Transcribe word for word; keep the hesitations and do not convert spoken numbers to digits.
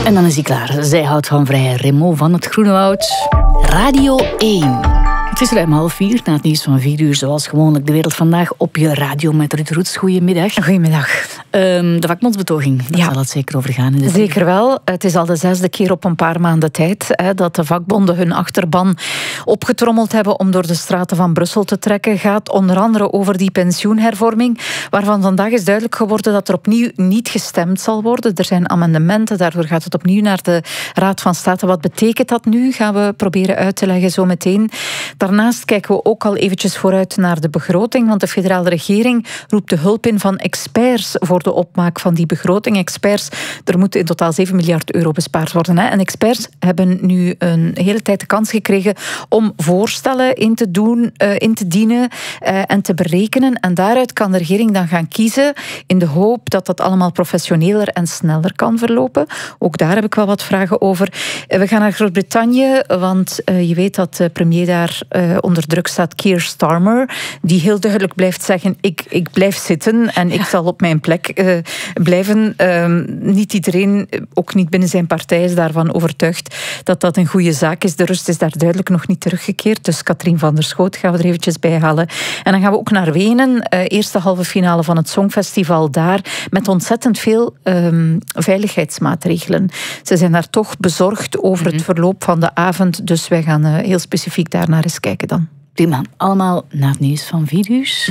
En dan is hij klaar. Zij houdt van vrij. Remo van het Groenewoud. Radio één. Het is ruim half vier, na het nieuws van vier uur, zoals gewoonlijk De Wereld Vandaag op je radio met Ruud Roets. Goedemiddag. Goedemiddag. Um, de vakbondsbetoging, daar ja. zal het zeker over gaan. In de zeker wel. Het is al de zesde keer op een paar maanden tijd hè, dat de vakbonden hun achterban opgetrommeld hebben om door de straten van Brussel te trekken. Gaat onder andere over die pensioenhervorming, waarvan vandaag is duidelijk geworden dat er opnieuw niet gestemd zal worden. Er zijn amendementen, daardoor gaat het opnieuw naar de Raad van State. Wat betekent dat nu? Gaan we proberen uit te leggen zo meteen. Daarnaast kijken we ook al eventjes vooruit naar de begroting, want de federale regering roept de hulp in van experts voor de opmaak van die begroting. Experts, er moet in totaal zeven miljard euro bespaard worden. Hè. En experts hebben nu een hele tijd de kans gekregen om voorstellen in te doen, uh, in te dienen uh, en te berekenen. En daaruit kan de regering dan gaan kiezen in de hoop dat dat allemaal professioneler en sneller kan verlopen. Ook daar heb ik wel wat vragen over. Uh, we gaan naar Groot-Brittannië, want uh, je weet dat de premier daar uh, onder druk staat, Keir Starmer, die heel duidelijk blijft zeggen, ik, ik blijf zitten en ik zal op mijn plek uh, blijven. Uh, niet iedereen, ook niet binnen zijn partij, is daarvan overtuigd dat dat een goede zaak is. De rust is daar duidelijk nog niet teruggekeerd. Dus Katrien van der Schoot gaan we er eventjes bij halen. En dan gaan we ook naar Wenen. Uh, eerste halve finale van het Songfestival daar. Met ontzettend veel um, veiligheidsmaatregelen. Ze zijn daar toch bezorgd over mm-hmm. het verloop van de avond. Dus wij gaan uh, heel specifiek daar naar eens kijken dan. Prima. Allemaal na het nieuws van vier uur.